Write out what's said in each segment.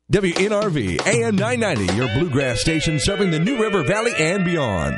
WNRV AM 990, your bluegrass station serving the New River Valley and beyond.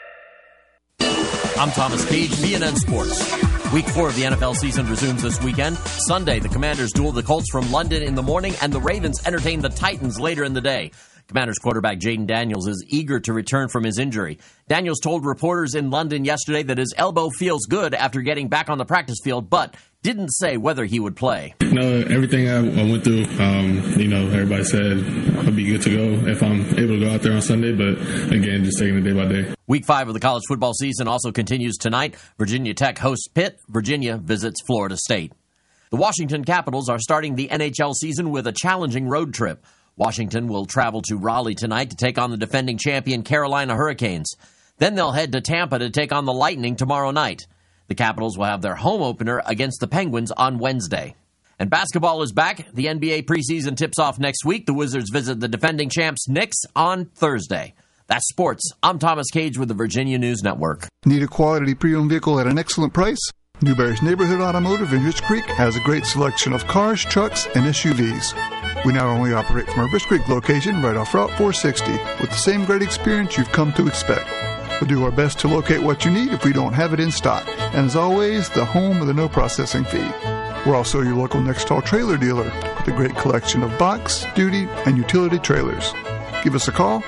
I'm Thomas Cage, BNN Sports. Week 4 of the NFL season resumes this weekend. Sunday, the Commanders duel the Colts from London in the morning, and the Ravens entertain the Titans later in the day. Commanders quarterback Jaden Daniels is eager to return from his injury. Daniels told reporters in London yesterday that his elbow feels good after getting back on the practice field, but didn't say whether he would play. Everything I went through, everybody said I'll be good to go if I'm able to go out there on Sunday, but again, just taking it day by day. Week 5 of the college football season also continues tonight. Virginia Tech hosts Pitt. Virginia visits Florida State. The Washington Capitals are starting the NHL season with a challenging road trip. Washington will travel to Raleigh tonight to take on the defending champion Carolina Hurricanes. Then they'll head to Tampa to take on the Lightning tomorrow night. The Capitals will have their home opener against the Penguins on Wednesday. And basketball is back. The NBA preseason tips off next week. The Wizards visit the defending champs Knicks on Thursday. That's sports. I'm Thomas Cage with the Virginia News Network. Need a quality pre-owned vehicle at an excellent price? Newberry's Neighborhood Automotive in Rich Creek has a great selection of cars, trucks, and SUVs. We not only operate from our Rich Creek location right off Route 460 with the same great experience you've come to expect. We'll do our best to locate what you need if we don't have it in stock. And as always, the home of the no processing fee. We're also your local Nextall trailer dealer with a great collection of box, duty, and utility trailers. Give us a call,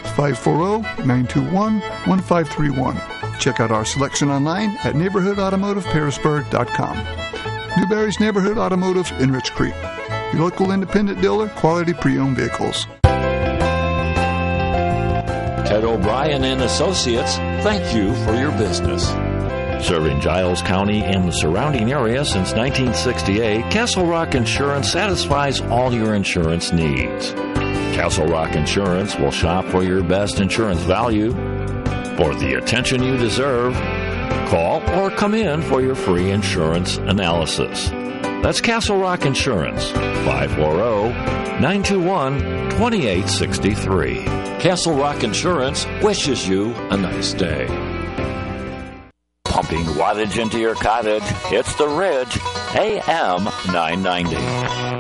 540-921-1531. Check out our selection online at neighborhoodautomotiveparisburg.com. Newberry's Neighborhood Automotive in Rich Creek. Your local independent dealer, quality pre-owned vehicles. Ted O'Brien and Associates, thank you for your business. Serving Giles County and the surrounding area since 1968, Castle Rock Insurance satisfies all your insurance needs. Castle Rock Insurance will shop for your best insurance value. For the attention you deserve, call or come in for your free insurance analysis. That's Castle Rock Insurance, 540-921-2863. Castle Rock Insurance wishes you a nice day. Pumping wattage into your cottage, it's The Ridge, AM 990.